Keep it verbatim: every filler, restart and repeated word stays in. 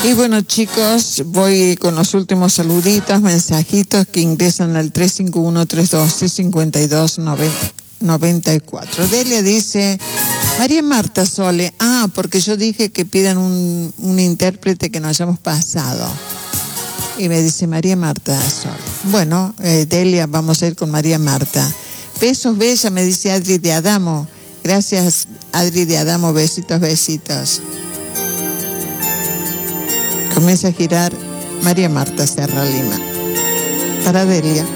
Y bueno, chicos, voy con los últimos saluditos, mensajitos que ingresan al tres cinco uno, tres uno dos, cinco dos nueve cuatro. Delia dice, María Marta Sole. Ah, porque yo dije que pidan un, un intérprete que nos hayamos pasado. Y me dice María Marta Sole. Bueno, eh, Delia, vamos a ir con María Marta. Besos, bella, me dice Adri de Adamo. Gracias, Adri de Adamo. Besitos, besitos. Comienza a girar María Marta Serra Lima. Para Delia.